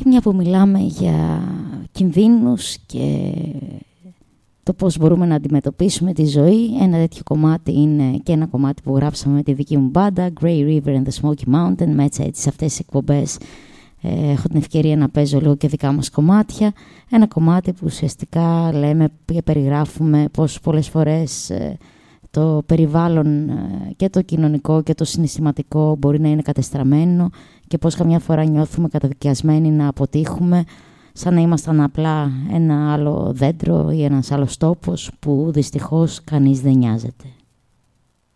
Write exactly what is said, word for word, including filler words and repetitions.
μια που μιλάμε για κινδύνους και το πώς μπορούμε να αντιμετωπίσουμε τη ζωή, ένα τέτοιο κομμάτι είναι και ένα κομμάτι που γράψαμε με τη δική μου μπάντα, Grey River and the Smoky Mountain. Με έτσι, έτσι σε αυτές τις εκπομπές ε, έχω την ευκαιρία να παίζω λίγο και δικά μας κομμάτια. Ένα κομμάτι που ουσιαστικά λέμε και περιγράφουμε πως πολλές φορές ε, το περιβάλλον ε, και το κοινωνικό και το συναισθηματικό μπορεί να είναι κατεστραμμένο και πως καμιά φορά νιώθουμε καταδικασμένοι να αποτύχουμε, σαν να ήμασταν απλά ένα άλλο δέντρο ή ένας άλλος τόπος που δυστυχώς κανείς δεν νοιάζεται.